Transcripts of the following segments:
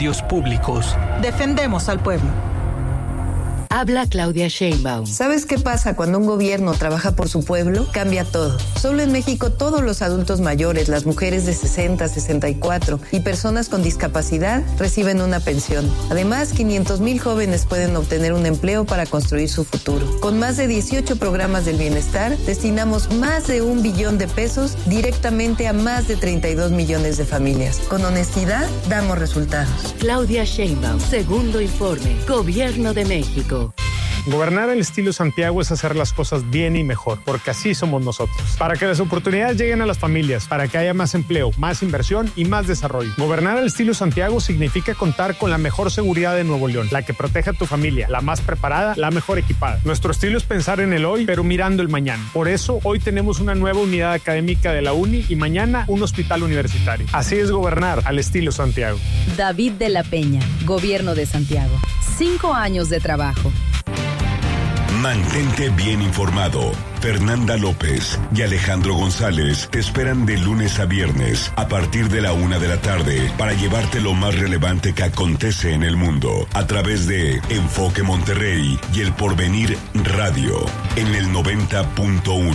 Públicos. Defendemos al pueblo. Habla Claudia Sheinbaum. ¿Sabes qué pasa cuando un gobierno trabaja por su pueblo? Cambia todo. Solo en México todos los adultos mayores, las mujeres de 60, 64 y personas con discapacidad reciben una pensión. Además, 500,000 jóvenes pueden obtener un empleo para construir su futuro. Con más de 18 programas del bienestar, destinamos más de 1 billón de pesos directamente a más de 32 millones de familias. Con honestidad, damos resultados. Claudia Sheinbaum, segundo informe, Gobierno de México. Gobernar al estilo Santiago es hacer las cosas bien y mejor, porque así somos nosotros. Para que las oportunidades lleguen a las familias, para que haya más empleo, más inversión y más desarrollo. Gobernar al estilo Santiago significa contar con la mejor seguridad de Nuevo León, la que protege a tu familia, la más preparada, la mejor equipada. Nuestro estilo es pensar en el hoy, pero mirando el mañana. Por eso, hoy tenemos una nueva unidad académica de la UNI y mañana un hospital universitario. Así es gobernar al estilo Santiago. David de la Peña, Gobierno de Santiago. 5 años de trabajo. Mantente bien informado. Fernanda López y Alejandro González te esperan de lunes a viernes a partir de la 1 de la tarde para llevarte lo más relevante que acontece en el mundo a través de Enfoque Monterrey y El Porvenir Radio en el 90.1.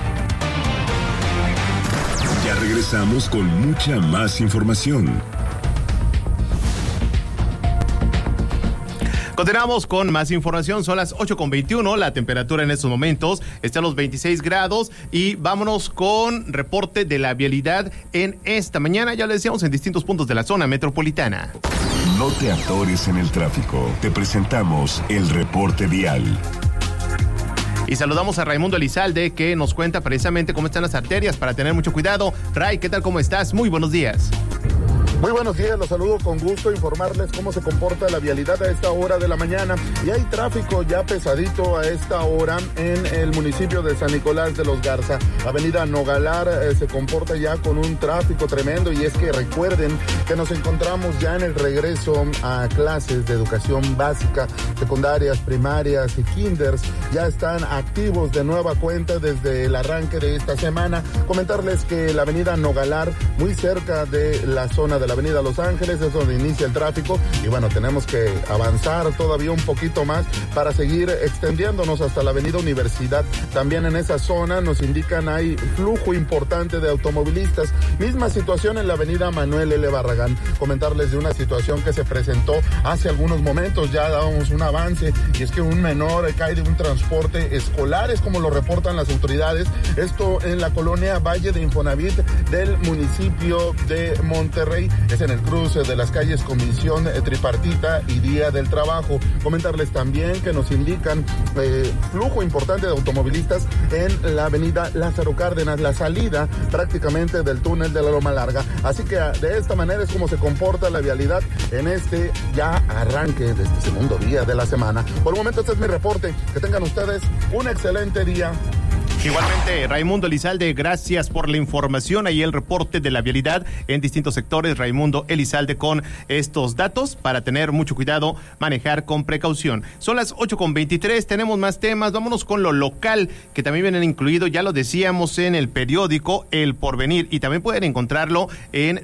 Ya regresamos con mucha más información. Continuamos con más información, son las 8:21, la temperatura en estos momentos está a los 26 grados y vámonos con reporte de la vialidad en esta mañana, ya lo decíamos, en distintos puntos de la zona metropolitana. No te atores en el tráfico, te presentamos el reporte vial. Y saludamos a Raimundo Elizalde, que nos cuenta precisamente cómo están las arterias para tener mucho cuidado. Ray, ¿qué tal? ¿Cómo estás? Muy buenos días. Muy buenos días, los saludo con gusto, informarles cómo se comporta la vialidad a esta hora de la mañana. Y hay tráfico ya pesadito a esta hora en el municipio de San Nicolás de los Garza. Avenida Nogalar se comporta ya con un tráfico tremendo, y es que recuerden que nos encontramos ya en el regreso a clases de educación básica, secundarias, primarias y kinders. Ya están activos de nueva cuenta desde el arranque de esta semana. Comentarles que la avenida Nogalar, muy cerca de la zona de la avenida Los Ángeles, es donde inicia el tráfico, y bueno, tenemos que avanzar todavía un poquito más para seguir extendiéndonos hasta la avenida Universidad. También en esa zona nos indican hay flujo importante de automovilistas. Misma situación en la avenida Manuel L. Barragán. Comentarles de una situación que se presentó hace algunos momentos, ya dábamos un avance, y es que un menor cae de un transporte escolar, es como lo reportan las autoridades. Esto en la colonia Valle de Infonavit del municipio de Monterrey. Es en el cruce de las calles Comisión Tripartita y Día del Trabajo. Comentarles también que nos indican flujo importante de automovilistas en la avenida Lázaro Cárdenas, la salida prácticamente del túnel de la Loma Larga. Así que de esta manera es como se comporta la vialidad en este ya arranque de este segundo día de la semana. Por el momento este es mi reporte. Que tengan ustedes un excelente día. Igualmente, Raimundo Elizalde, gracias por la información. Ahí el reporte de la vialidad en distintos sectores. Raimundo Elizalde con estos datos para tener mucho cuidado, manejar con precaución. Son las 8:23, tenemos más temas. Vámonos con lo local, que también vienen incluido, ya lo decíamos, en el periódico El Porvenir, y también pueden encontrarlo en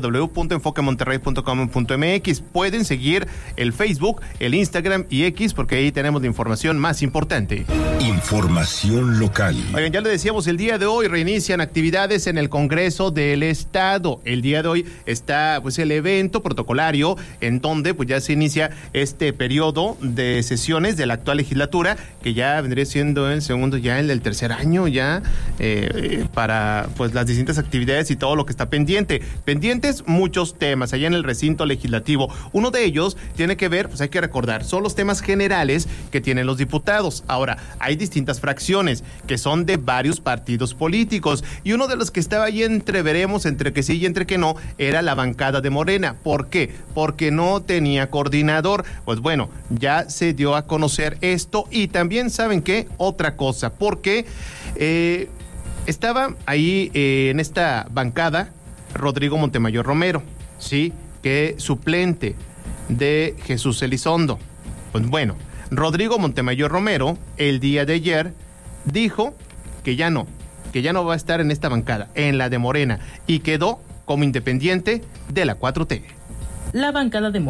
www.enfoquemonterrey.com.mx. Pueden seguir el Facebook, el Instagram y X, porque ahí tenemos la información más importante. Información local. Oigan, ya le decíamos, el día de hoy reinician actividades en el Congreso del Estado. El día de hoy está pues el evento protocolario en donde pues ya se inicia este periodo de sesiones de la actual legislatura, que ya vendría siendo el segundo, ya el del tercer año ya, para pues las distintas actividades y todo lo que está pendiente. Pendientes muchos temas allá en el recinto legislativo. Uno de ellos tiene que ver, pues hay que recordar, son los temas generales que tienen los diputados. Ahora, hay distintas fracciones que son de varios partidos políticos, y uno de los que estaba ahí entre veremos, entre que sí y entre que no, era la bancada de Morena. ¿Por qué? Porque no tenía coordinador. Pues bueno, ya se dio a conocer esto, y también, ¿saben qué? Otra cosa, porque estaba ahí en esta bancada Rodrigo Montemayor Romero, ¿sí? Que suplente de Jesús Elizondo. Pues bueno, Rodrigo Montemayor Romero el día de ayer dijo que ya no va a estar en esta bancada, en la de Morena, y quedó como independiente de la 4T. La bancada de